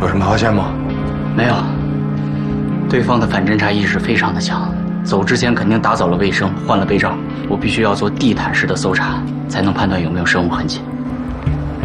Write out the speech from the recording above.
有什么发现吗？ 没有。对方的反侦查意识非常的强，走之前肯定打扫了卫生，换了被罩。我必须要做地毯式的搜查，才能判断有没有生物痕迹。